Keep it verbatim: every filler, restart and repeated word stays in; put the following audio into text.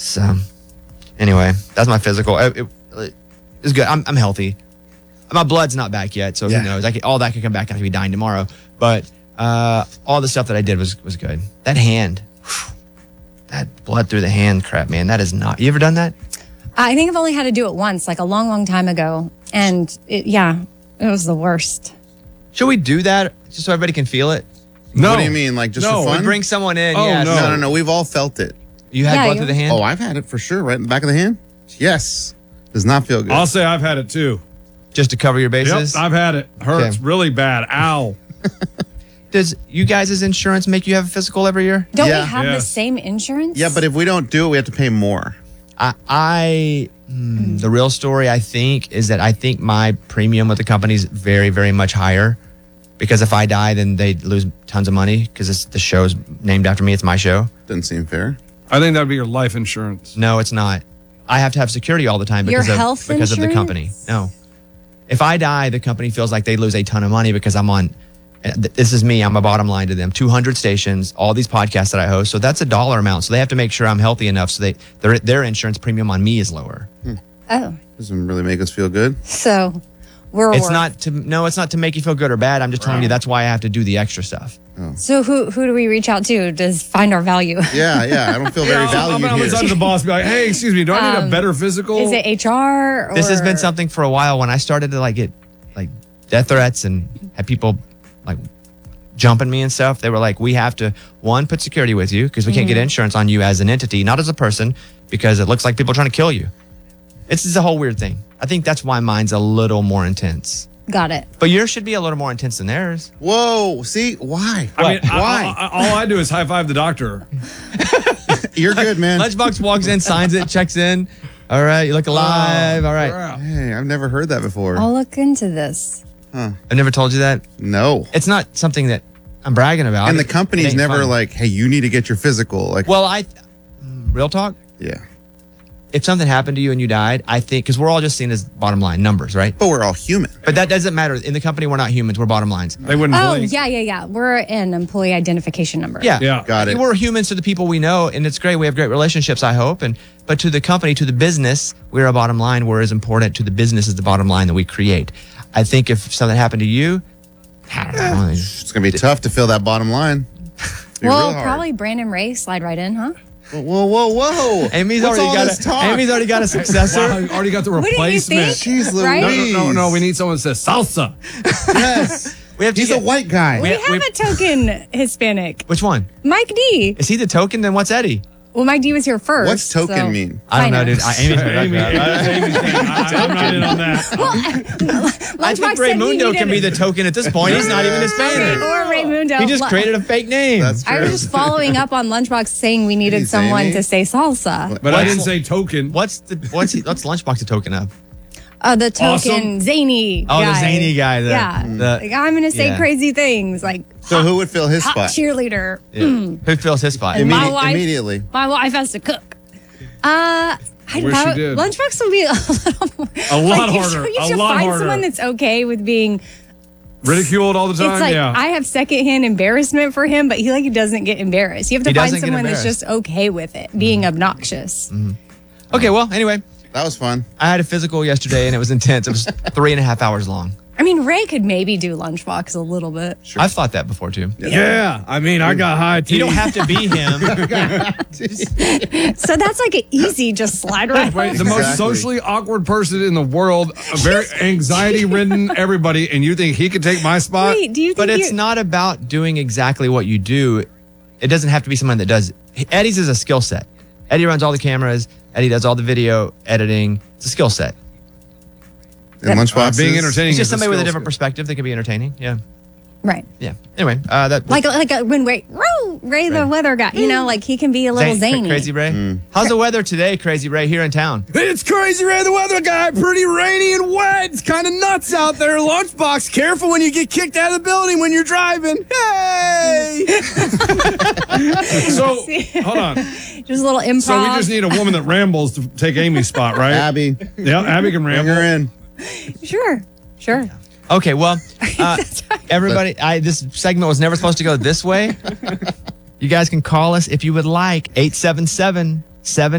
So, anyway, that's my physical. It, it, it was good. I'm, I'm healthy. My blood's not back yet, so Yeah. who knows? I could, all that could come back. I could be dying tomorrow. But uh, all the stuff that I did was was good. That hand, whew, that blood through the hand crap, man, that is not. You ever done that? I think I've only had to do it once, like a long, long time ago. And it, yeah, it was the worst. Should we do that just so everybody can feel it? No. What do you mean? Like just No, for We fun? bring someone in. Oh, yeah, no. no, no, no. We've all felt it. You had Yeah, blood you- through the hand? Oh, I've had it for sure. Right in the back of the hand. Yes. Does not feel good. I'll say I've had it too. Just to cover your bases? Yep, I've had it. Hurts Okay. really bad. Ow. Does you guys' insurance make you have a physical every year? Don't Yeah. we have the Yes. same insurance? Yeah, but if we don't do it, we have to pay more. I, I mm, the real story I think is that I think my premium with the company is very, very much higher because if I die, then they lose tons of money because the show's named after me. It's my show. Doesn't seem fair. I think that'd be your life insurance. No, it's not. I have to have security all the time Your because of health because of the insurance? company. No, if I die, the company feels like they lose a ton of money because I'm on. This is me. I'm a bottom line to them. two hundred stations, all these podcasts that I host. So that's a dollar amount. So they have to make sure I'm healthy enough so they their their insurance premium on me is lower. Oh, Doesn't really make us feel good. so we're It's worth- not to no, it's not to make you feel good or bad. I'm just telling you that's why I have to do the extra stuff. So who who do we reach out to to find our value? Yeah, yeah. I don't feel very Yeah, I'm, valued I'm here. inside of the boss. Be like, hey, excuse me, do I need a Um, better physical? Is it H R? Or... This has been something for a while. When I started to like get like death threats and had people like jumping me and stuff, they were like, we have to one put security with you because we can't get insurance on you as an entity, not as a person, because it looks like people are trying to kill you. It's just a whole weird thing. I think that's why mine's a little more intense. Got it. But yours should be a little more intense than theirs. Whoa. See? Why? I mean, I- Why? I- I- all I do is high five the doctor. You're good, man. Lunchbox walks in, signs it, checks in. All right, you look alive. All right. Crap. Hey, I've never heard that before. I'll look into this. I've never told you that. No. It's not something that I'm bragging about. And the It- it company's ain't never fun. like, hey, you need to get your physical. Like, Well, I, real talk. yeah. If something happened to you and you died, I think because we're all just seen as bottom line numbers, right? But we're all human. But that doesn't matter. In the company, we're not humans. We're bottom lines. They wouldn't Oh, blink. yeah, yeah, yeah. We're an employee identification number. Yeah, Yeah. Got it. We're humans to the people we know, and it's great. We have great relationships, I hope. And but to the company, to the business, we're a bottom line. We're as important to the business as the bottom line that we create. I think if something happened to you, I don't know. It's going to be tough to fill that bottom line. Be Well, real hard. probably Brandon Ray slide right in, huh? Whoa, whoa, whoa. Amy's What's already all got this a, talk? Amy's already got a successor. Wow, you already got the Wouldn't you replacement. think? Jeez Right? No, Louise. no, no, no. We need someone that says salsa. Yes. We have to He's a get- white guy. We Yeah, have we- a token Hispanic. Which one? Mike D. Is he the token? Then what's Eddie? Well, Mike D was here first. What's token so- mean? I don't know, Kinda. dude. I, Amy's gonna Amy, back that up. Amy, Amy's saying, I, I'm not in on that. I Lunchbox think said he Raymundo can needed be a- the token at this point. He's not even Hispanic. Or Raymundo. He just created a fake name. That's I true. was just following up on Lunchbox saying we needed Jeez, someone Amy. to say salsa. But I What's- didn't say token. What's the what's he, what's Lunchbox a token of? Uh, the token Awesome. zany Oh, the guy. zany guy, the- yeah. the- Like, I'm going to say yeah. crazy things like So who would fill his hot spot? cheerleader. Yeah. Who fills his spot? And my Immedi- wife- immediately. My wife has to cook. Uh, I wish that- you did. Lunchbox would be a little more. A lot like, you harder, should- You a should lot find harder. someone that's okay with being. Ridiculed all the time? It's like yeah. I have secondhand embarrassment for him, but he like doesn't get embarrassed. You have to He find doesn't get someone that's embarrassed. just okay with it being obnoxious. Okay, well, anyway, That was fun. I had a physical yesterday and it was intense. It was three and a half hours long. I mean, Ray could maybe do Lunchbox a little bit. I've thought that before too. yeah. I mean, I got high tea. You don't have to be him. So that's like an easy just slide right. Wait, the over. most Exactly. socially awkward person in the world, a very anxiety ridden everybody, and you think he could take my spot? Wait, do you think But it's you- not about doing exactly what you do. It doesn't have to be someone that does. Eddie's is a skill set. Eddie runs all the cameras. Eddie does all the video editing. It's a skill set. And lunchboxes. Uh, being entertaining. It's just is somebody with a skill different set. perspective that could be entertaining. Yeah. Right. Yeah. Anyway, uh, that Like like a, when Ray, Ray, Ray the weather guy, you know, like he can be a little Zane- zany. Crazy Ray. How's the weather today, Crazy Ray, here in town? It's Crazy Ray the Weather Guy. Pretty rainy and wet. It's kind of nuts out there. Lunchbox, careful when you get kicked out of the building when you're driving. Hey! so, hold on. Just a little improv. So we just need a woman that rambles to take Amy's spot, right? Abby, Yeah, Abby can bring ramble. her in. Sure, sure. Okay, well, uh, everybody, I, this segment was never supposed to go this way. You guys can call us if you would like. eight seven seven, seven